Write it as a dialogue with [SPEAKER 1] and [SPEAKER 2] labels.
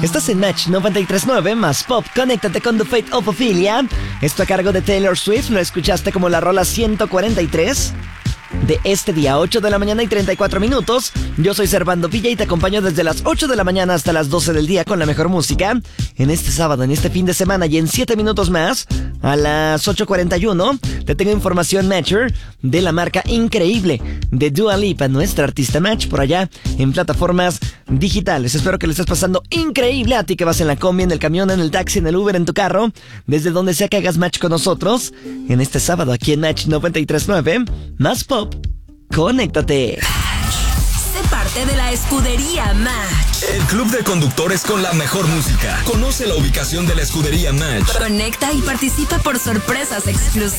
[SPEAKER 1] Estás en Match 93.9 más Pop. Conéctate con The Fate of Ophelia. Esto a cargo de Taylor Swift. Lo escuchaste como la rola 143 de este día, 8 de la mañana y 34 minutos. Yo soy Servando Villa y te acompaño desde las 8 de la mañana hasta las 12 del día con la mejor música. En este sábado, en este fin de semana y en 7 minutos más, a las 8:41, te tengo información Matcher de la marca Increíble de Dua Lipa, nuestra artista Match, por allá en plataformas digitales. Espero que le estés pasando increíble a ti que vas en la combi, en el camión, en el taxi, en el Uber, en tu carro, desde donde sea que hagas Match con nosotros. En este sábado aquí en Match 93.9, más Pop. Conéctate.
[SPEAKER 2] Sé parte de la escudería Match.
[SPEAKER 3] El club de conductores con la mejor música. Conoce la ubicación de la escudería Match.
[SPEAKER 2] Conecta y participa por sorpresas exclusivas.